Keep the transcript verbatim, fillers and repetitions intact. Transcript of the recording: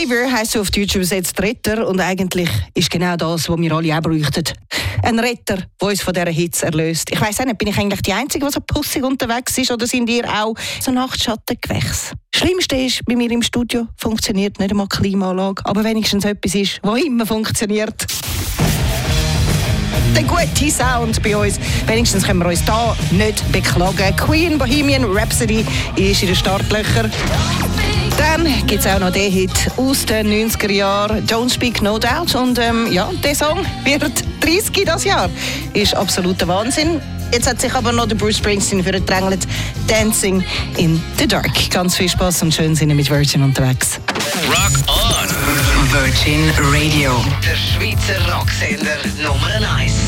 Savior heisst auf Deutsch übersetzt Retter und eigentlich ist genau das, was wir alle auch bräuchten. Ein Retter, der uns von dieser Hitze erlöst. Ich weiss auch nicht, bin ich eigentlich die Einzige, die so pussig unterwegs ist oder sind ihr auch so Nachtschattengewächse? Das Schlimmste ist, bei mir im Studio funktioniert nicht einmal die Klimaanlage, aber wenigstens etwas ist, was immer funktioniert. Der gute Sound bei uns. Wenigstens können wir uns da nicht beklagen. Queen Bohemian Rhapsody ist in den Startlöchern. Dann gibt es auch noch den Hit aus den neunziger Jahren, Don't Speak No Doubt. Und ähm, ja, der Song wird dreißig dieses Jahr. Ist absoluter Wahnsinn. Jetzt hat sich aber noch der Bruce Springsteen für gedrängelt. Dancing in the Dark. Ganz viel Spaß und schön sind mit Virgin unterwegs. Rock on! Virgin Radio. Der Schweizer Rocksender Nummer eins.